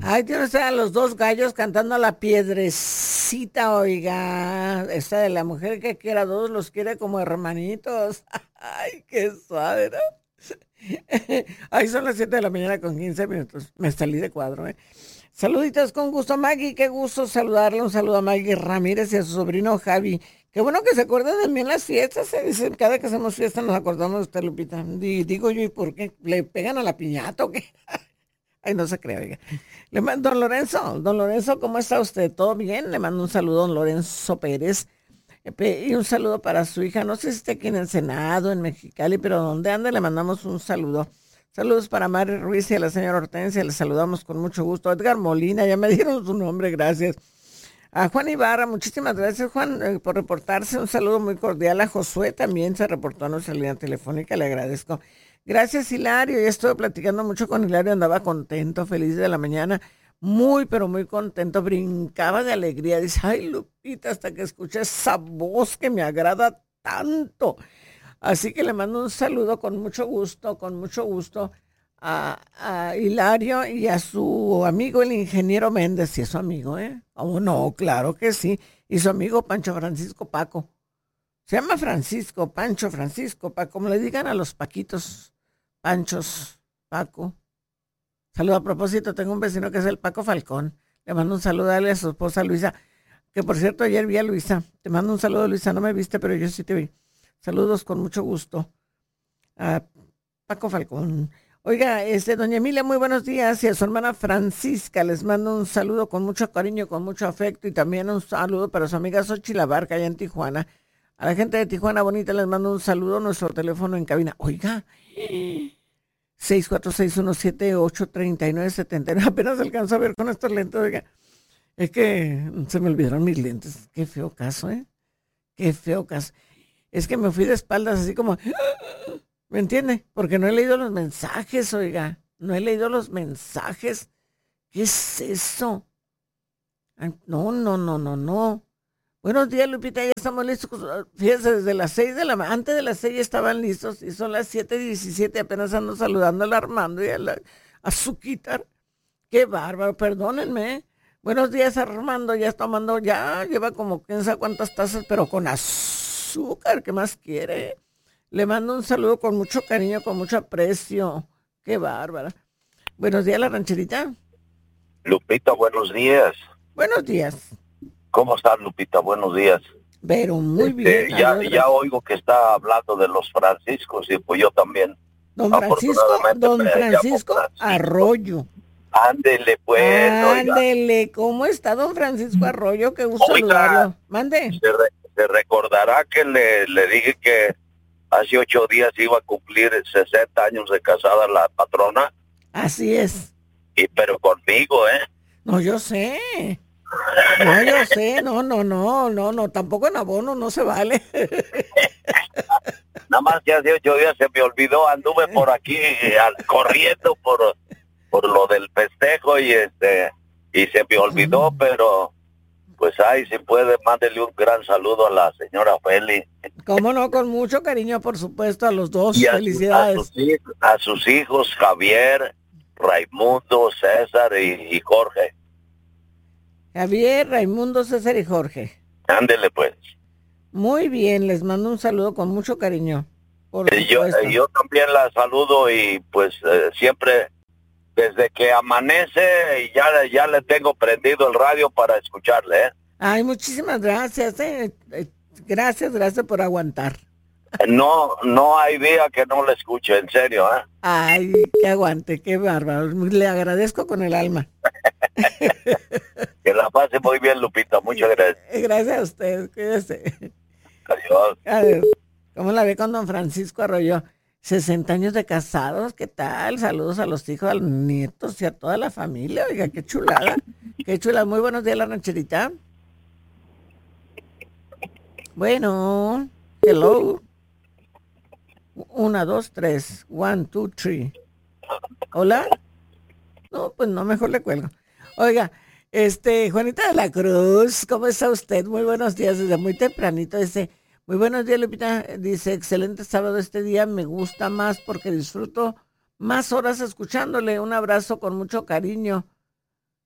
Ay, Dios, eran los dos gallos cantando a la piedrecita, oiga. Esta de la mujer que quiera a dos los quiere como hermanitos. Ay, qué suave, ¿no? Ay, son las 7 de la mañana con 15 minutos. Me salí de cuadro, ¿eh? Saluditos con gusto, Maggie. Qué gusto saludarle. Un saludo a Maggie Ramírez y a su sobrino Javi. Qué bueno que se acuerdan de mí en las fiestas. Se dice, cada que hacemos fiesta nos acordamos de usted, Lupita. Digo yo, ¿y por qué? ¿Le pegan a la piñata o qué? Ay, no se crea, oiga. Don Lorenzo, ¿cómo está usted? ¿Todo bien? Le mando un saludo a don Lorenzo Pérez. Y un saludo para su hija, no sé si está aquí en Ensenado, en Mexicali, pero donde ande le mandamos un saludo. Saludos para Mari Ruiz y a la señora Hortensia, les saludamos con mucho gusto. Edgar Molina, ya me dieron su nombre, gracias. A Juan Ibarra, muchísimas gracias, Juan, por reportarse. Un saludo muy cordial a Josué, también se reportó a nuestra línea telefónica, le agradezco. Gracias, Hilario, ya estuve platicando mucho con Hilario, andaba contento, feliz de la mañana. Muy, pero muy contento, brincaba de alegría. Dice, ay, Lupita, hasta que escuché esa voz que me agrada tanto. Así que le mando un saludo con mucho gusto a Hilario y a su amigo, el ingeniero Méndez, y es su amigo, ¿eh? Oh, no, claro que sí. Y su amigo Pancho Francisco Paco. Se llama Francisco, Pancho Francisco Paco, como le digan a los Paquitos, Panchos, Paco. Saludo a propósito, tengo un vecino que es el Paco Falcón. Le mando un saludo a él y a su esposa Luisa, que por cierto ayer vi a Luisa. Te mando un saludo, Luisa, no me viste, pero yo sí te vi. Saludos con mucho gusto a Paco Falcón. Oiga, doña Emilia, muy buenos días. Y a su hermana Francisca les mando un saludo con mucho cariño, con mucho afecto. Y también un saludo para su amiga Xochitl Abarca allá en Tijuana. A la gente de Tijuana Bonita les mando un saludo. Nuestro teléfono en cabina. Oiga, 646178397. Apenas alcanzo a ver con estos lentes, oiga. Es que se me olvidaron mis lentes. Qué feo caso, ¿eh? Qué feo caso. Es que me fui de espaldas así como, ¿me entiende? Porque no he leído los mensajes, oiga. No he leído los mensajes. ¿Qué es eso? Ay, no, no, no, no, no. Buenos días, Lupita, ya estamos listos. Fíjense, desde las 6 de la mañana, antes de las 6 estaban listos y son las 7:17, apenas ando saludando al Armando y a su quitar. Qué bárbaro, perdónenme. Buenos días, Armando, ya está tomando, ya lleva como quién sabe cuántas tazas, pero con azúcar, ¿qué más quiere? Le mando un saludo con mucho cariño, con mucho aprecio. Qué bárbara. Buenos días, la rancherita. Lupita, buenos días. Buenos días. ¿Cómo estás, Lupita? Buenos días. Pero muy bien. Ya oigo que está hablando de los Franciscos y pues yo también. Don Francisco Arroyo. Ándele, pues. Ándele, ¿cómo está don Francisco Arroyo? Qué gusto saludarlo. Mande. Se recordará que le dije que hace 8 días iba a cumplir 60 años de casada la patrona. Así es. Pero conmigo, ¿eh? No, yo sé. No, yo sé. No, tampoco en abono no se vale. Nada más que hace 8 días se me olvidó, anduve por aquí corriendo por lo del festejo y se me olvidó, pero pues ahí si puede, mándele un gran saludo a la señora Feli. Cómo no, con mucho cariño, por supuesto, a los dos. Y felicidades. A sus hijos, Javier, Raimundo, César y Jorge. Javier, Raimundo, César y Jorge. Ándele pues. Muy bien, les mando un saludo con mucho cariño. Yo también la saludo y pues siempre, desde que amanece, ya le tengo prendido el radio para escucharle, ¿eh? Ay, muchísimas gracias, gracias por aguantar. No hay día que no le escuche, en serio, ¿eh? Ay, que aguante, qué bárbaro. Le agradezco con el alma. Que la pase muy bien, Lupita. Muchas gracias. Gracias a usted, cuídese. Adiós. Adiós. ¿Cómo la ve con don Francisco Arroyo? 60 años de casados, ¿qué tal? Saludos a los hijos, a los nietos y a toda la familia. Oiga, qué chulada. Qué chula. Muy buenos días, la rancherita. Bueno, hello. 1, 2, 3. 1, 2, 3. ¿Hola? No, pues no, mejor le cuelgo. Oiga, Juanita de la Cruz, ¿cómo está usted? Muy buenos días, desde muy tempranito. Dice, muy buenos días, Lupita. Dice, excelente sábado este día, me gusta más porque disfruto más horas escuchándole. Un abrazo con mucho cariño.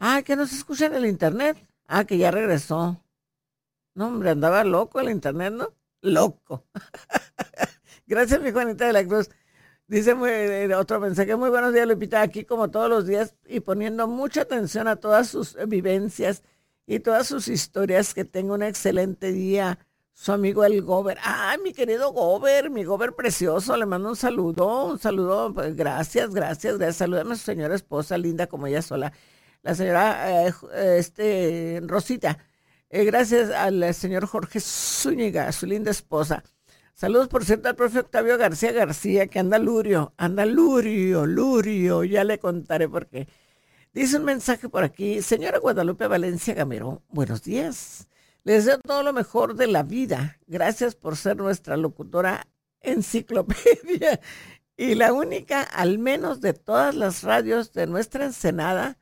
Que no se escucha en el internet. Que ya regresó. No, hombre, andaba loco el internet, ¿no? Loco. Gracias, mi Juanita de la Cruz. Dice otro mensaje, muy buenos días, Lupita, aquí como todos los días y poniendo mucha atención a todas sus vivencias y todas sus historias. Que tenga un excelente día. Su amigo el Gober. Mi querido Gober, mi Gober precioso, le mando un saludo, pues, gracias. Salúdame a su señora esposa, linda como ella sola, la señora Rosita. Gracias al señor Jorge Zúñiga, su linda esposa. Saludos, por cierto, al profe Octavio García, que anda lurio, ya le contaré por qué. Dice un mensaje por aquí, señora Guadalupe Valencia Gamero, buenos días. Les deseo todo lo mejor de la vida. Gracias por ser nuestra locutora enciclopedia y la única, al menos de todas las radios de nuestra Ensenada.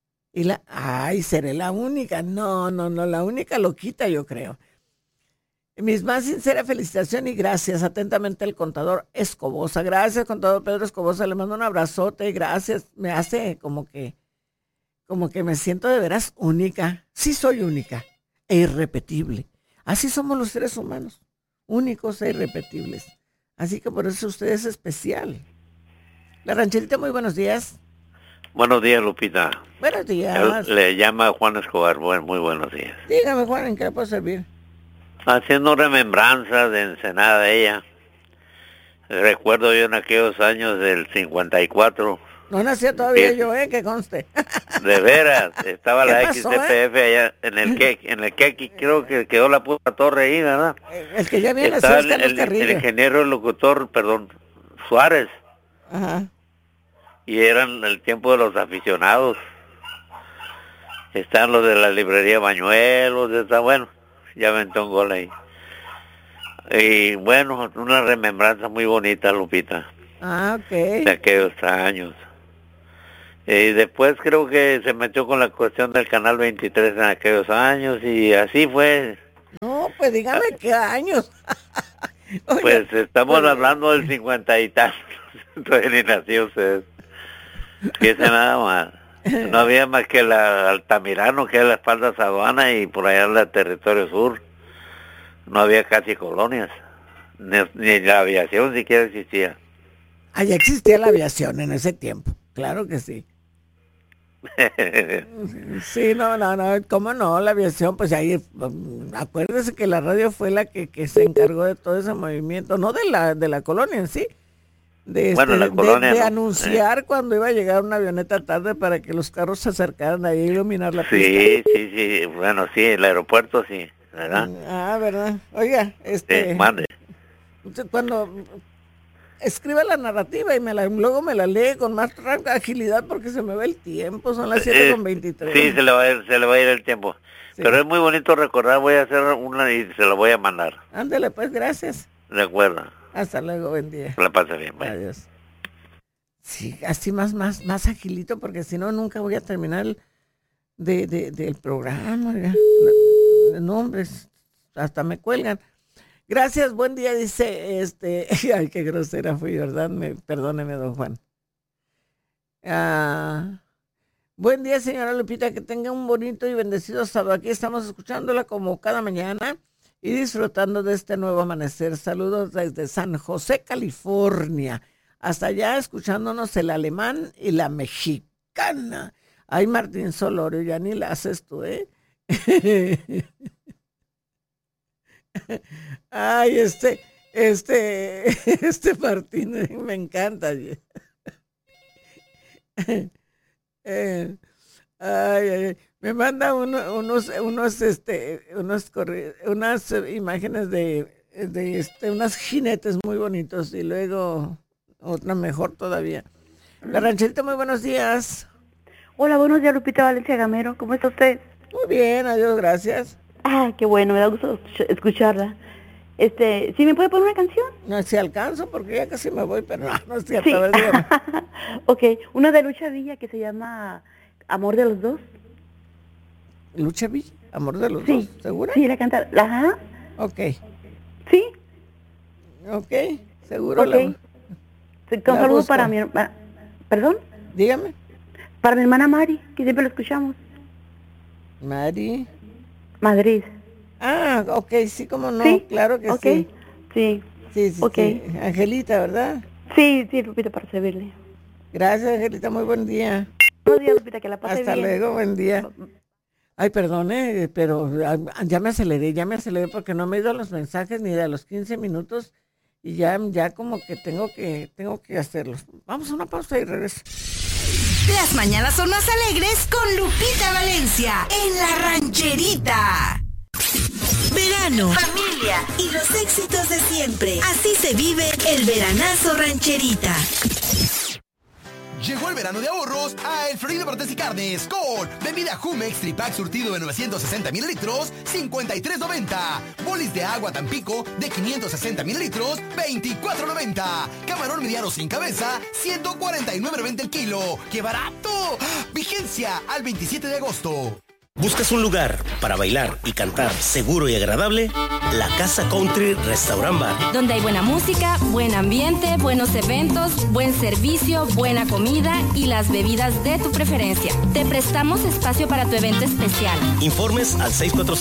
Seré la única. No, la única loquita, yo creo. Mis más sinceras felicitaciones y gracias. Atentamente, el contador Escobosa. Gracias, contador Pedro Escobosa. Le mando un abrazote y gracias. Me hace como que me siento de veras única. Sí, soy única e irrepetible. Así somos los seres humanos, únicos e irrepetibles. Así que por eso usted es especial. La Rancherita, muy buenos días. Buenos días, Lupita. Buenos días. Le llama Juan Escobar. Muy buenos días. Dígame, Juan, ¿en qué le puedo servir? Haciendo remembranzas de Ensenada ella. Recuerdo yo en aquellos años del 54. No nacía todavía yo, que conste. De veras, estaba la pasó, XCPF allá en el que creo que quedó la puta torre ahí, ¿verdad? El que ya viene estaba el ingeniero locutor, Suárez. Ajá. Y eran el tiempo de los aficionados. Están los de la librería Bañuelos, bueno, ya aventó un gol ahí. Y bueno, una remembranza muy bonita, Lupita. Ok. De aquellos años. Y después creo que se metió con la cuestión del Canal 23 en aquellos años y así fue. No, pues dígame qué años. Oiga, pues estamos hablando del 50 y tantos. Todavía ni nació usted. Fíjese nada más. No había más que la Altamirano, que es la espalda aduana, y por allá en el territorio sur. No había casi colonias. Ni la aviación siquiera existía. Allá existía la aviación en ese tiempo. Claro que sí. Sí, no, ¿cómo no? La aviación, pues ahí, acuérdese que la radio fue la que se encargó de todo ese movimiento, no de la colonia en sí, de anunciar cuando iba a llegar una avioneta tarde para que los carros se acercaran ahí a iluminar la pista. Sí, bueno, sí, el aeropuerto sí, ¿verdad? ¿Verdad? Oiga, mande. Cuando escriba la narrativa y luego me la lee con más agilidad porque se me va el tiempo, son las 7:23. Sí, se le va a ir el tiempo. Sí. Pero es muy bonito recordar, voy a hacer una y se la voy a mandar. Ándale, pues, gracias. De acuerdo. Hasta luego, buen día. La pase bien, bye. Adiós. Sí, así más agilito porque si no nunca voy a terminar del programa. No, hombre, hasta me cuelgan. Gracias, buen día, dice, ay, qué grosera fui, ¿verdad? Perdóneme, don Juan. Buen día, señora Lupita, que tenga un bonito y bendecido sábado. Aquí estamos escuchándola como cada mañana y disfrutando de este nuevo amanecer. Saludos desde San José, California. Hasta allá escuchándonos el alemán y la mexicana. Ay, Martín Solorio, ya ni la haces tú, ¿eh? Ay, Martín me encanta. Me manda unas imágenes de unas jinetes muy bonitos y luego otra mejor todavía. La Rancherita, muy buenos días. Hola, buenos días, Lupita Valencia Gamero. ¿Cómo está usted? Muy bien, adiós, gracias. Qué bueno, me da gusto escucharla. ¿Sí me puede poner una canción? No, si alcanzo, porque ya casi me voy, pero no es cierto. Sí. A ver, dígame. Ok, una de Lucha Villa que se llama Amor de los Dos. ¿Lucha Villa? ¿Amor de los Dos? ¿Segura? Sí, la canta. Ajá. Ok. ¿Sí? Ok, seguro. Ok. Con saludo para mi hermana. ¿Perdón? Dígame. Para mi hermana Mari, que siempre la escuchamos. Mari. Madrid. Ah, ok, sí, como no, ¿Sí? claro que Okay. sí. Sí. Sí, Ok. sí. Angelita, ¿verdad? Sí, Lupita, para servirle. Gracias, Angelita, muy buen día. Buenos días, Lupita, que la pase Hasta bien. luego, buen día. Ay, perdone, pero ya me aceleré porque no me he ido a los mensajes ni de los 15 minutos y ya como que tengo que hacerlos. Vamos a una pausa y regreso. Las mañanas son más alegres con Lupita Valencia en La Rancherita. Verano, familia y los éxitos de siempre. Así se vive el veranazo rancherita. Llegó el verano de ahorros a El Florido Barrotes y Carnes con bebida Jumex Tripack surtido de 960 mililitros, $53.90. Bolis de agua Tampico de 560 mililitros, $24.90. Camarón mediano sin cabeza, $149.90 el kilo. ¡Qué barato! Vigencia al 27 de agosto. ¿Buscas un lugar para bailar y cantar seguro y agradable? La Casa Country Restaurant Bar. Donde hay buena música, buen ambiente, buenos eventos, buen servicio, buena comida y las bebidas de tu preferencia. Te prestamos espacio para tu evento especial. Informes al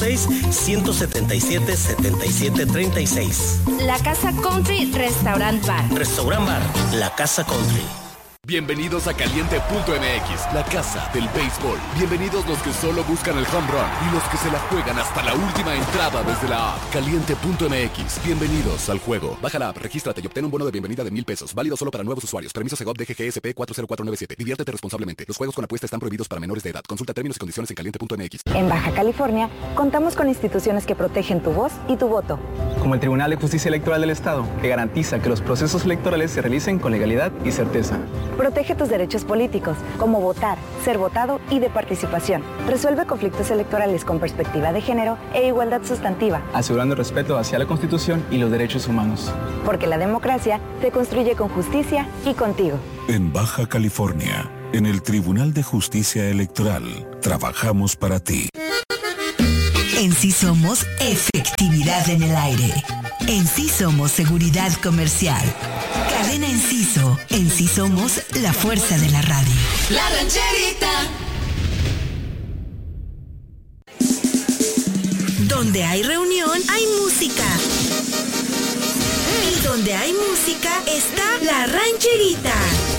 646-177-7736. La Casa Country Restaurant Bar. Restaurant Bar, La Casa Country. Bienvenidos a Caliente.mx, la casa del béisbol. Bienvenidos los que solo buscan el home run y los que se la juegan hasta la última entrada desde la app. Caliente.mx, bienvenidos al juego. Baja la app, regístrate y obtén un bono de bienvenida de $1,000. Válido solo para nuevos usuarios. Permiso Segov DGGSP 40497. Diviértete responsablemente. Los juegos con apuesta están prohibidos para menores de edad. Consulta términos y condiciones en Caliente.mx. En Baja California, contamos con instituciones que protegen tu voz y tu voto. Como el Tribunal de Justicia Electoral del Estado, que garantiza que los procesos electorales se realicen con legalidad y certeza. Protege tus derechos políticos, como votar, ser votado y de participación. Resuelve conflictos electorales con perspectiva de género e igualdad sustantiva. Asegurando el respeto hacia la Constitución y los derechos humanos. Porque la democracia se construye con justicia y contigo. En Baja California, en el Tribunal de Justicia Electoral, trabajamos para ti. En Sí Somos efectividad en el aire. En Sí Somos seguridad comercial. Cadena Enciso. En Sí Somos la fuerza de la radio. La Rancherita. Donde hay reunión, hay música. Y donde hay música, está La Rancherita.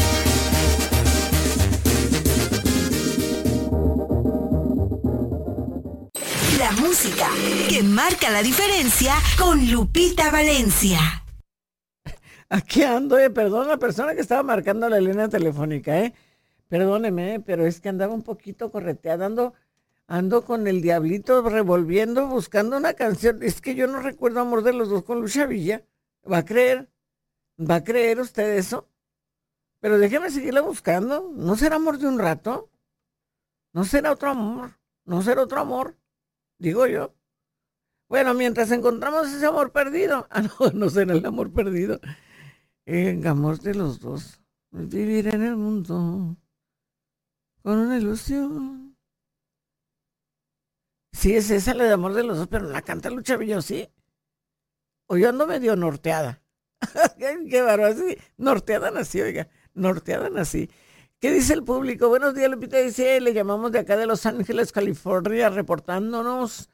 La música que marca la diferencia con Lupita Valencia. Aquí ando, perdón, la persona que estaba marcando la línea telefónica, perdóneme, pero es que andaba un poquito correteada, ando con el diablito revolviendo, buscando una canción. Es que yo no recuerdo Amor de los Dos con Lucha Villa. ¿Va a creer usted eso? Pero déjeme seguirla buscando. ¿No será Amor de un Rato? ¿No será otro amor? ¿No será otro amor? Digo yo. Bueno, mientras encontramos ese amor perdido. No será el amor perdido. Amor de los dos. Vivir en el mundo con una ilusión. Sí, es esa la de Amor de los Dos, pero la canta Lucha Villa, ¿sí? O yo ando medio norteada. Qué bárbaro, sí. Norteada nací, oiga. Norteada nací. ¿Qué dice el público? Buenos días, Lupita. Dice, le llamamos de acá de Los Ángeles, California, reportándonos.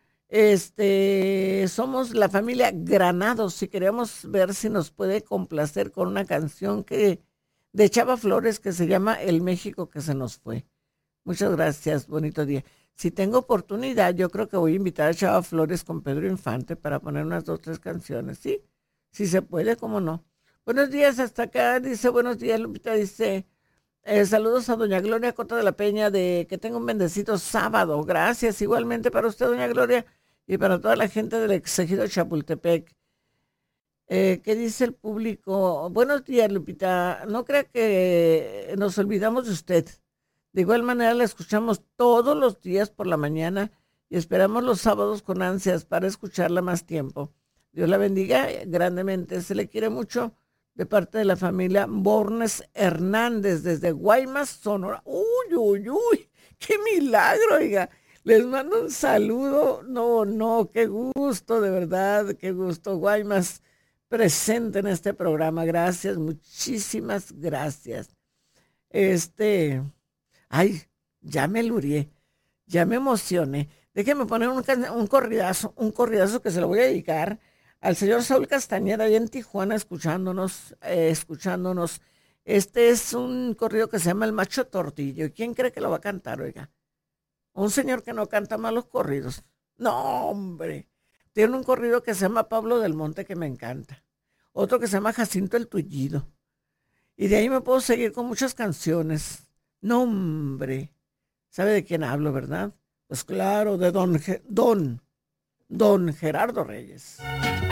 Somos la familia Granados y queremos ver si nos puede complacer con una canción de Chava Flores que se llama El México que se nos fue. Muchas gracias, bonito día. Si tengo oportunidad, yo creo que voy a invitar a Chava Flores con Pedro Infante para poner unas 2 o 3 canciones, ¿sí? Si se puede, cómo no. Buenos días, hasta acá, dice, buenos días, Lupita, dice... saludos a doña Gloria Cota de la Peña, de que tenga un bendecido sábado. Gracias, igualmente para usted, doña Gloria, y para toda la gente del ejido Chapultepec. ¿Qué dice el público? Buenos días, Lupita. No crea que nos olvidamos de usted. De igual manera la escuchamos todos los días por la mañana y esperamos los sábados con ansias para escucharla más tiempo. Dios la bendiga grandemente. Se le quiere mucho. De parte de la familia Bornes Hernández, desde Guaymas, Sonora. ¡Uy, uy, uy! ¡Qué milagro, oiga! Les mando un saludo. No, qué gusto, de verdad, qué gusto. Guaymas presente en este programa. Gracias, muchísimas gracias. Ay, ya me lurié. Ya me emocioné. Déjeme poner un corridazo que se lo voy a dedicar al señor Saúl Castañeda allá en Tijuana, escuchándonos. Este es un corrido que se llama El Macho Tortillo. ¿Quién cree que lo va a cantar, oiga? Un señor que no canta malos corridos. No, hombre. Tiene un corrido que se llama Pablo del Monte, que me encanta. Otro que se llama Jacinto el Tullido. Y de ahí me puedo seguir con muchas canciones. No, hombre. ¿Sabe de quién hablo, verdad? Pues claro, de don Gerardo Reyes.